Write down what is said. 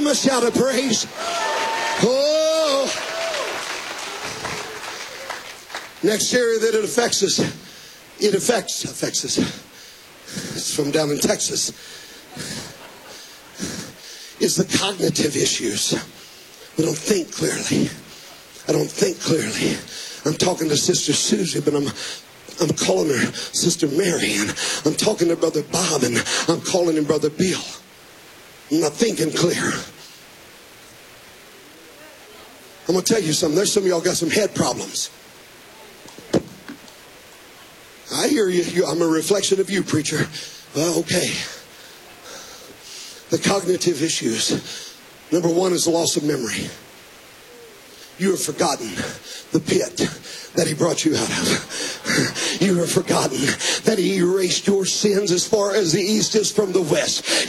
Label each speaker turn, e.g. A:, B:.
A: him a shout of praise. Oh. Next area that it affects us. It affects us. It's from down in Texas. Is the cognitive issues. We don't think clearly. I don't think clearly. I'm talking to Sister Susie, but I'm calling her Sister Mary, and I'm talking to Brother Bob, and I'm calling him Brother Bill. I'm not thinking clear. I'm going to tell you something. There's some of y'all got some head problems. I hear you. I'm a reflection of you, preacher. Well, okay. The cognitive issues. Number one is the loss of memory. You have forgotten the pit that he brought you out of. You have forgotten that he erased your sins as far as the east is from the west.